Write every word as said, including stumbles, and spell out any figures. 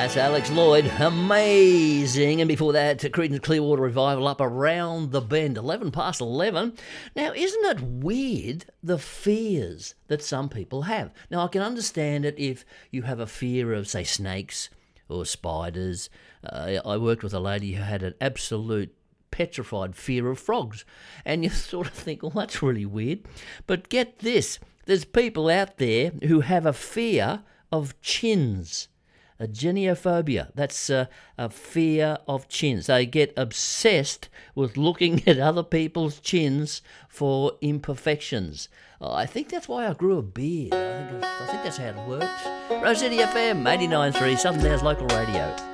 That's Alex Lloyd, amazing. And before that, Creedence Clearwater Revival, Up Around the Bend, eleven past eleven. Now, isn't it weird, the fears that some people have? Now, I can understand it if you have a fear of, say, snakes or spiders. Uh, I worked with a lady who had an absolute petrified fear of frogs. And you sort of think, well, that's really weird. But get this, there's people out there who have a fear of chins. A geniophobia, that's uh, a fear of chins. They get obsessed with looking at other people's chins for imperfections. Oh, I think that's why I grew a beard. I think, I think that's how it works. Rose City F M, eighty-nine point three, Southern Downs Local Radio.